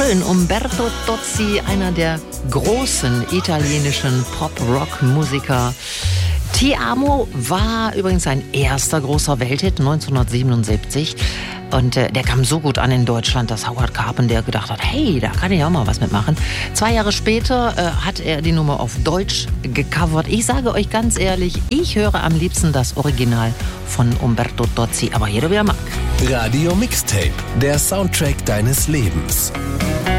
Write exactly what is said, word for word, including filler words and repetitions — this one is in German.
schön. Umberto Tozzi, einer der großen italienischen Pop-Rock-Musiker. Ti amo war übrigens sein erster großer Welthit neunzehnhundertsiebenundsiebzig. Und äh, der kam so gut an in Deutschland, dass Howard Carpenter gedacht hat, hey, da kann ich auch mal was mitmachen. Zwei Jahre später äh, hat er die Nummer auf Deutsch gecovert. Ich sage euch ganz ehrlich, ich höre am liebsten das Original von Umberto Tozzi, aber jeder wie er mag. Radio Mixtape, der Soundtrack deines Lebens.